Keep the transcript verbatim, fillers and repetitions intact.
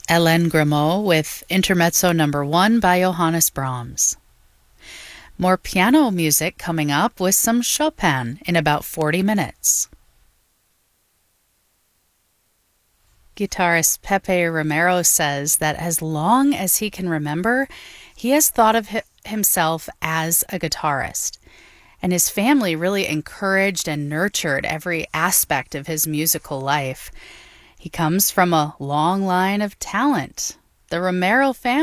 Hélène Grimaud with Intermezzo Number One by Johannes Brahms. More piano music coming up with some Chopin in about forty minutes. Guitarist Pepe Romero says that as long as he can remember, he has thought of hi- himself as a guitarist. And his family really encouraged and nurtured every aspect of his musical life. He comes from a long line of talent. The Romero family